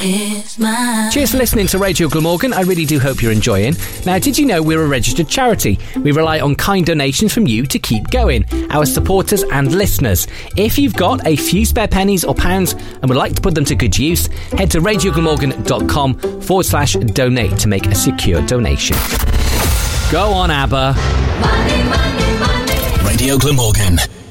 is mine. Cheers for listening to Radio Glamorgan. I really do hope you're enjoying. Now, did you know we're a registered charity? We rely on kind donations from you to keep going, our supporters and listeners. If you've got a few spare pennies or pounds and would like to put them to good use, head to radioglamorgan.com/donate to make a secure donation. Go on, ABBA. Money, money, money. Radio Glamorgan.